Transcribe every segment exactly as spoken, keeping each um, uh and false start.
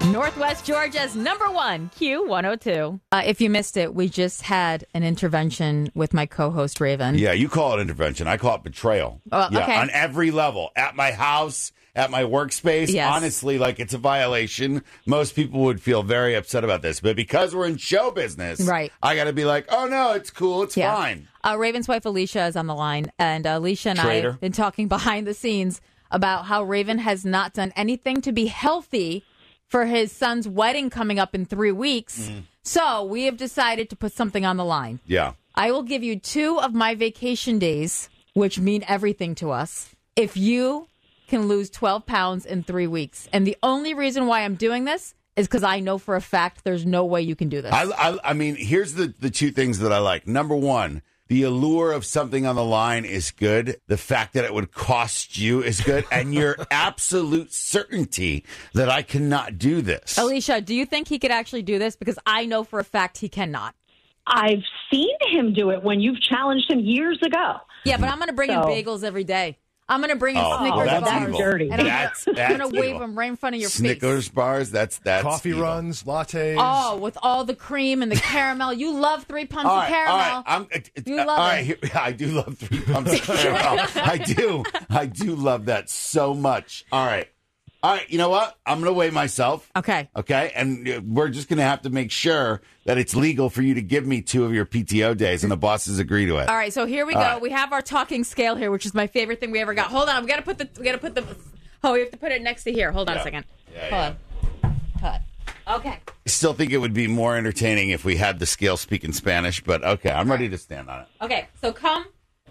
Northwest Georgia's number one, Q one oh two. Uh, if you missed it, we just had an intervention with my co-host, Raven. Yeah, you call it intervention. I call it betrayal. Oh, yeah, okay. on every level. At my house, at my workspace. Yes. Honestly, like, it's a violation. Most people would feel very upset about this. But because we're in show business, right. I got to be like, oh, no, it's cool. It's yeah. fine. Uh, Raven's wife, Alicia, is on the line. And uh, Alicia and Traitor. I have been talking behind the scenes about how Raven has not done anything to be healthy for his son's wedding coming up in three weeks. Mm. So we have decided to put something on the line. Yeah. I will give you two of my vacation days, which mean everything to us, if you can lose twelve pounds in three weeks. And the only reason why I'm doing this is because I know for a fact there's no way you can do this. I, I, I mean, here's the, the two things that I like. Number one, the allure of something on the line is good. The fact that it would cost you is good. And your absolute certainty that I cannot do this. Alicia, do you think he could actually do this? Because I know for a fact he cannot. I've seen him do it when you've challenged him years ago. Yeah, but I'm going to bring so. him bagels every day. I'm going to bring you Oh, Snickers that's bars. evil. Dirty. And I'm That's, gonna, that's I'm going to wave evil. them right in front of your Snickers face. bars, that's that's Coffee evil. runs, lattes. Oh, with all the cream and the caramel. You love three pumps All of right, caramel. all right. I'm, uh, You uh, love all it. right, here, I do love three pumps of caramel. I do. I do love that so much. All right. All right, you know what? I'm going to weigh myself. Okay. Okay, and uh, we're just going to have to make sure that it's legal for you to give me two of your P T O days, and the bosses agree to it. All right, so here we All go. right. We have our talking scale here, which is my favorite thing we ever got. Hold on, we got to put the we got to put the Oh, we have to put it next to here. Hold on Yeah. a second. Yeah, Hold on. Cut. Okay. I still think it would be more entertaining if we had the scale speak in Spanish, but okay, I'm ready to stand on it. Okay, so come.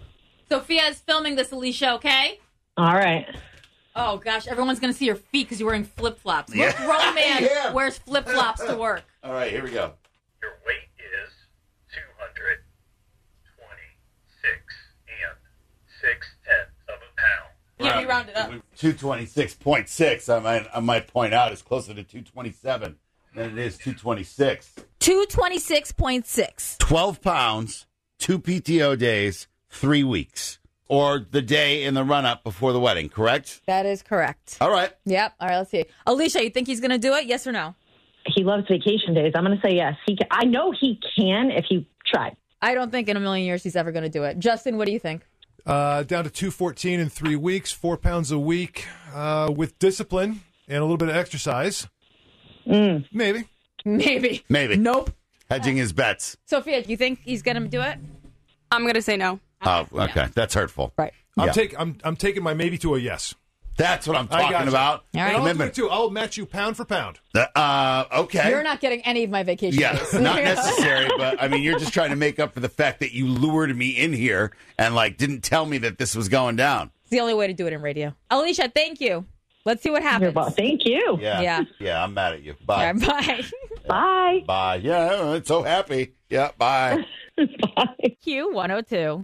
Sophia is filming this, Alicia, okay? All right. Oh, gosh, everyone's going to see your feet because you're wearing flip-flops. Yeah. What grown man Yeah. wears flip-flops to work? All right, here we go. Your weight is two hundred twenty-six and six tenths of a pound. Yeah, we rounded up. two twenty-six point six, I might, I might point out, is closer to two twenty-seven than it is two twenty-six. two twenty-six point six. twelve pounds, two P T O days, three weeks. Or the day in the run-up before the wedding, correct? That is correct. All right. Yep. All right, let's see. Alicia, you think he's going to do it? Yes or no? He loves vacation days. I'm going to say yes. He can, I know he can if he tried. I don't think in a million years he's ever going to do it. Justin, what do you think? Uh, down to two fourteen in three weeks, four pounds a week, uh, with discipline and a little bit of exercise. Mm. Maybe. Maybe. Maybe. Nope. Hedging his bets. Sophia, do you think he's going to do it? I'm going to say no. Oh, okay. That's hurtful. Right. I'm Yeah. take I'm I'm taking my maybe to a yes. That's what I'm I talking gotcha. about. All right. And I'll do it Commitment. too. I'll match you pound for pound. Uh, okay. You're not getting any of my vacation Yeah, days. not necessary, but I mean, you're just trying to make up for the fact that you lured me in here and like didn't tell me that this was going down. It's the only way to do it in radio. Alicia, thank you. Let's see what happens. You're well, thank you. Yeah, Yeah. yeah. I'm mad at you. All Bye. right, bye. Bye. Bye. Yeah, I'm so happy. Yeah, bye. Bye. Q one oh two.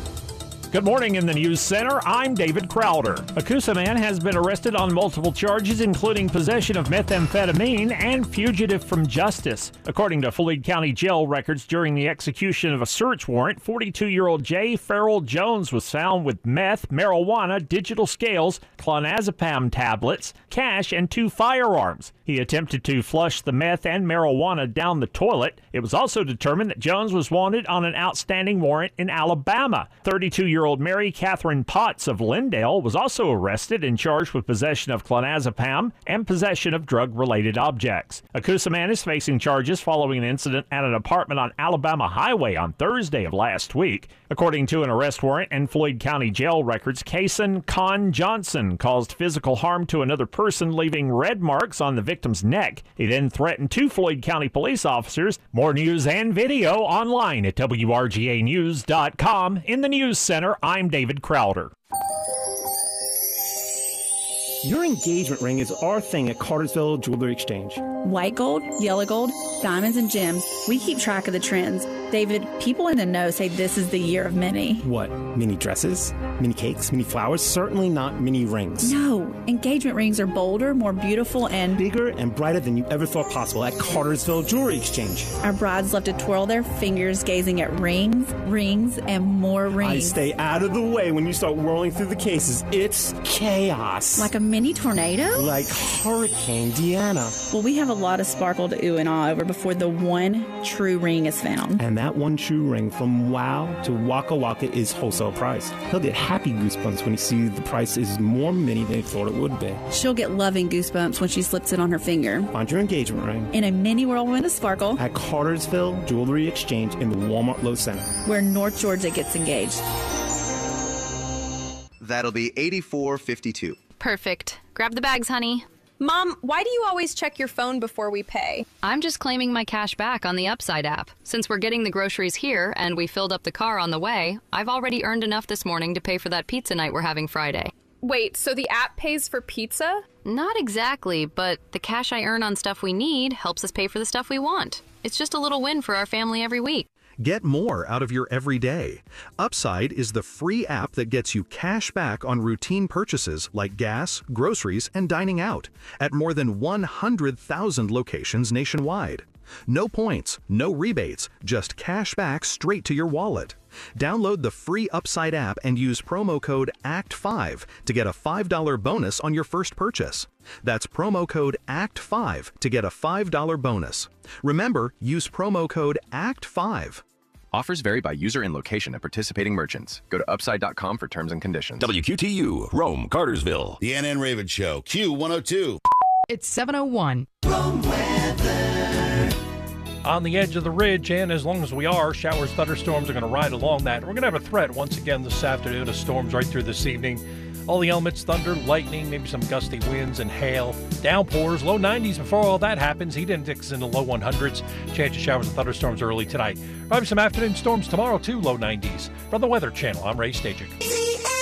Good morning in the News Center. I'm David Crowder. A Coosa man has been arrested on multiple charges, including possession of methamphetamine and fugitive from justice. According to Floyd County Jail records, during the execution of a search warrant, forty-two-year-old Jay Farrell Jones was found with meth, marijuana, digital scales, clonazepam tablets, cash, and two firearms. He attempted to flush the meth and marijuana down the toilet. It was also determined that Jones was wanted on an outstanding warrant in Alabama. thirty-two-year-old Mary Catherine Potts of Lindale was also arrested and charged with possession of clonazepam and possession of drug-related objects. A Coosa man is facing charges following an incident at an apartment on Alabama Highway on Thursday of last week. According to an arrest warrant and Floyd County Jail records, Kason Con Johnson caused physical harm to another person, leaving red marks on the victim's neck. He then threatened two Floyd County police officers. More news and video online at W R G A news dot com. In the News Center, I'm David Crowder. Your engagement ring is our thing at Cartersville Jewelry Exchange. White gold, yellow gold, diamonds, and gems. We keep track of the trends. David, people in the know say this is the year of mini. What, mini dresses? Mini cakes? Mini flowers? Certainly not mini rings. No, engagement rings are bolder, more beautiful, and bigger and brighter than you ever thought possible at Cartersville Jewelry Exchange. Our brides love to twirl their fingers gazing at rings, rings, and more rings. I stay out of the way when you start whirling through the cases. It's chaos. Like a mini tornado? Like Hurricane Deanna. Well, we have a lot of sparkle to ooh and ah over before the one true ring is found. And that one true ring from Wow to Waka Waka is wholesale priced. He'll get happy goosebumps when he sees the price is more mini than he thought it would be. She'll get loving goosebumps when she slips it on her finger. Find your engagement ring In a mini whirlwind of sparkle at Cartersville Jewelry Exchange in the Walmart Low Center. where North Georgia gets engaged. That'll be eighty-four fifty-two. Perfect. Grab the bags, honey. Mom, why do you always check your phone before we pay? I'm just claiming my cash back on the Upside app. Since we're getting the groceries here and we filled up the car on the way, I've already earned enough this morning to pay for that pizza night we're having Friday. Wait, so the app pays for pizza? Not exactly, but the cash I earn on stuff we need helps us pay for the stuff we want. It's just a little win for our family every week. Get more out of your everyday. Upside is the free app that gets you cash back on routine purchases like gas, groceries, and dining out at more than one hundred thousand locations nationwide. No points, no rebates, just cash back straight to your wallet. Download the free Upside app and use promo code A C T five to get a five dollar bonus on your first purchase. That's promo code A C T five to get a five dollar bonus. Remember, use promo code A C T five. Offers vary by user and location at participating merchants. Go to upside dot com for terms and conditions. W Q T U, Rome, Cartersville. The Ann and Raven Show, Q one oh two. It's seven oh one. Rome weather. On the edge of the ridge, and as long as we are, showers, thunderstorms are going to ride along that. We're going to have a threat once again this afternoon of storms right through this evening. All the elements, thunder, lightning, maybe some gusty winds and hail. Downpours, low nineties before all that happens. Heat index in the low hundreds. Chance of showers and thunderstorms early tonight. Probably some afternoon storms tomorrow, too, low nineties. From the Weather Channel, I'm Ray Stajic.